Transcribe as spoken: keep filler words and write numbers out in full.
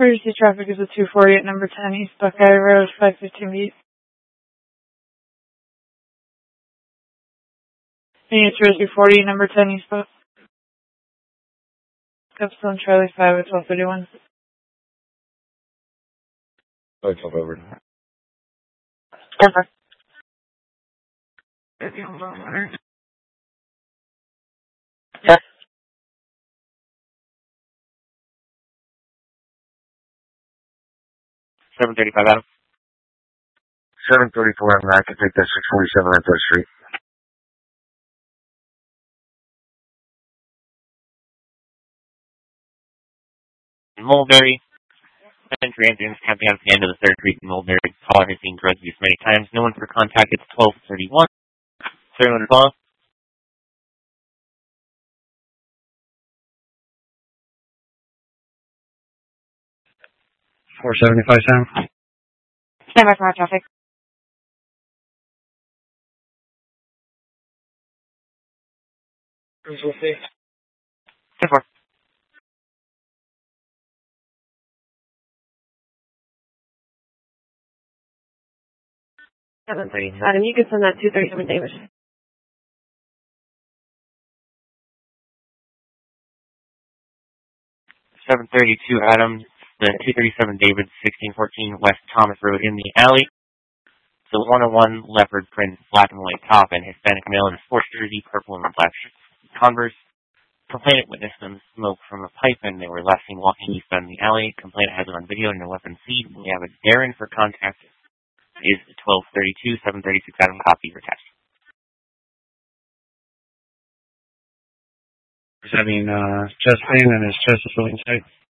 Emergency traffic is a two forty at number ten East Buckeye Road, five fifteen East. Units two forty, number ten East Buckeye. Capstone Charlie five at twelve thirty-one. I took over. Over. Yes. seven thirty-five, Adam. seven thirty-four, I'm not to take that six forty-seven on third Street. Mulberry. And transients camping out at the end of the third Street in Mulberry. Caller has seen drug use many times. No one for contact. It's twelve thirty-one. Third one call. four seventy-five, Sam. Stand by for our traffic. We'll see. ten four. seven thirty. Adam, you can send that two thirty-seven David. seven thirty-two, Adam. The two thirty-seven David, sixteen fourteen West Thomas Road in the alley. The one oh one leopard print, black and white top, and Hispanic male in a sports jersey, purple and black Converse. Complainant witnessed them smoke from a pipe, and they were last seen walking eastbound in the alley. Complainant has it on video, no weapon seized. We have a Darren for contact. Is twelve thirty-two, seven thirty-six, Adam, copy your text. Is having uh, chest pain and his chest is really tight.